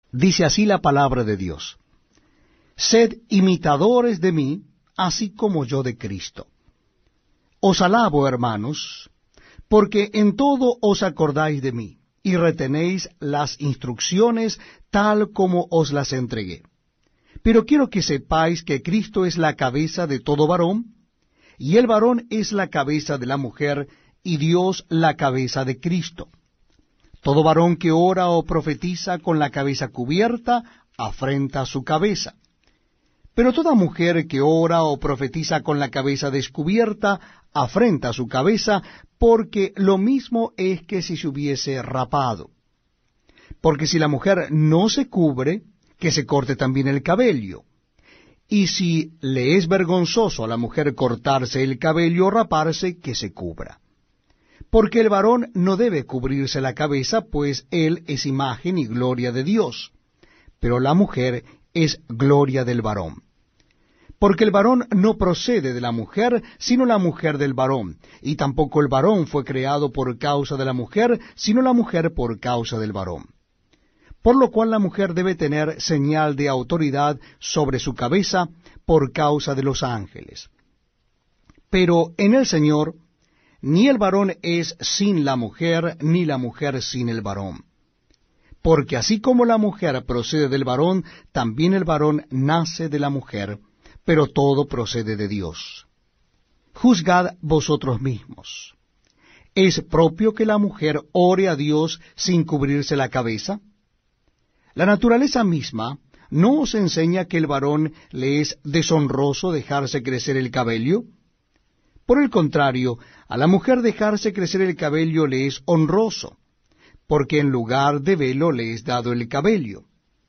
Dice así la palabra de Dios: Sed imitadores de mí, así como yo de Cristo. Os alabo, hermanos, porque en todo os acordáis de mí, y retenéis las instrucciones tal como os las entregué. Pero quiero que sepáis que Cristo es la cabeza de todo varón, y el varón es la cabeza de la mujer, y Dios la cabeza de Cristo. Todo varón que ora o profetiza con la cabeza cubierta, afrenta su cabeza. Pero toda mujer que ora o profetiza con la cabeza descubierta, afrenta su cabeza, porque lo mismo es que si se hubiese rapado. Porque si la mujer no se cubre, que se corte también el cabello. Y si le es vergonzoso a la mujer cortarse el cabello o raparse, que se cubra. Porque el varón no debe cubrirse la cabeza, pues él es imagen y gloria de Dios, pero la mujer es gloria del varón. Porque el varón no procede de la mujer, sino la mujer del varón, y tampoco el varón fue creado por causa de la mujer, sino la mujer por causa del varón. Por lo cual la mujer debe tener señal de autoridad sobre su cabeza por causa de los ángeles. Pero en el Señor, ni el varón es sin la mujer, ni la mujer sin el varón. Porque así como la mujer procede del varón, también el varón nace de la mujer, pero todo procede de Dios. Juzgad vosotros mismos. ¿Es propio que la mujer ore a Dios sin cubrirse la cabeza? La naturaleza misma ¿no os enseña que el varón le es deshonroso dejarse crecer el cabello? Por el contrario, a la mujer dejarse crecer el cabello le es honroso, porque en lugar de velo le es dado el cabello.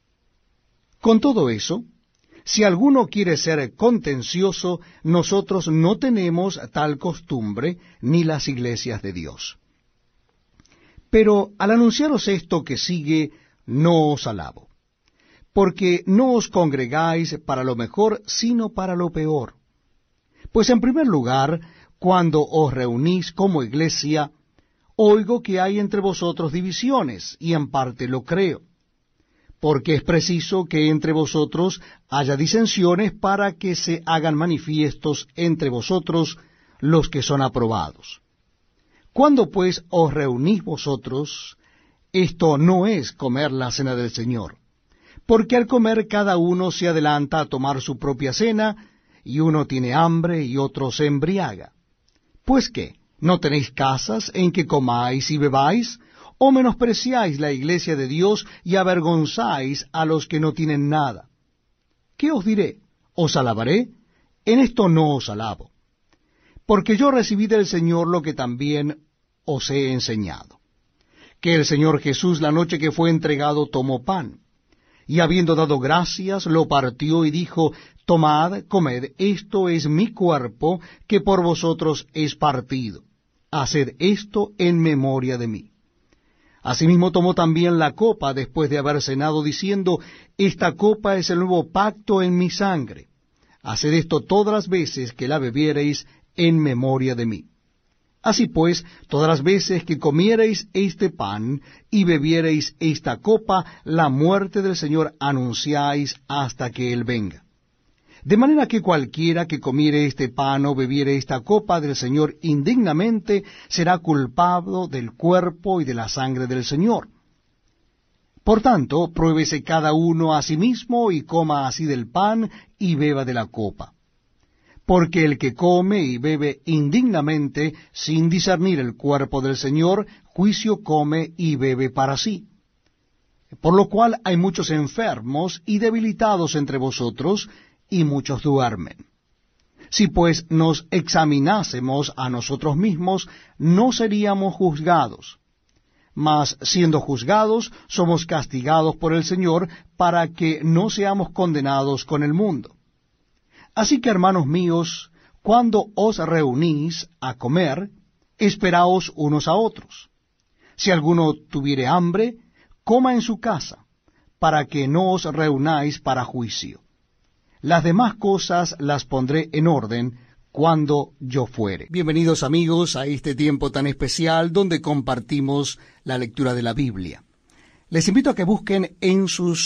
Con todo eso, si alguno quiere ser contencioso, nosotros no tenemos tal costumbre, ni las iglesias de Dios. Pero al anunciaros esto que sigue, no os alabo, porque no os congregáis para lo mejor, sino para lo peor. Pues en primer lugar, cuando os reunís como iglesia, oigo que hay entre vosotros divisiones, y en parte lo creo, porque es preciso que entre vosotros haya disensiones para que se hagan manifiestos entre vosotros los que son aprobados. Cuando pues os reunís vosotros, esto no es comer la cena del Señor, porque al comer cada uno se adelanta a tomar su propia cena, y uno tiene hambre y otro se embriaga. ¿Pues qué? ¿No tenéis casas en que comáis y bebáis? ¿O menospreciáis la iglesia de Dios y avergonzáis a los que no tienen nada? ¿Qué os diré? ¿Os alabaré? En esto no os alabo. Porque yo recibí del Señor lo que también os he enseñado. Que el Señor Jesús, la noche que fue entregado, tomó pan, y habiendo dado gracias, lo partió y dijo: Tomad, comed, esto es mi cuerpo, que por vosotros es partido. Haced esto en memoria de mí. Asimismo tomó también la copa después de haber cenado, diciendo: Esta copa es el nuevo pacto en mi sangre. Haced esto todas las veces que la bebiereis en memoria de mí. Así pues, todas las veces que comiereis este pan y bebiereis esta copa, la muerte del Señor anunciáis hasta que Él venga. De manera que cualquiera que comiere este pan o bebiere esta copa del Señor indignamente, será culpado del cuerpo y de la sangre del Señor. Por tanto, pruébese cada uno a sí mismo, y coma así del pan y beba de la copa. Porque el que come y bebe indignamente, sin discernir el cuerpo del Señor, juicio come y bebe para sí. Por lo cual hay muchos enfermos y debilitados entre vosotros, y muchos duermen. Si pues nos examinásemos a nosotros mismos, no seríamos juzgados. Mas siendo juzgados, somos castigados por el Señor, para que no seamos condenados con el mundo. Así que, hermanos míos, cuando os reunís a comer, esperaos unos a otros. Si alguno tuviere hambre, coma en su casa, para que no os reunáis para juicio. Las demás cosas las pondré en orden cuando yo fuere. Bienvenidos, amigos, a este tiempo tan especial donde compartimos la lectura de la Biblia. Les invito a que busquen en sus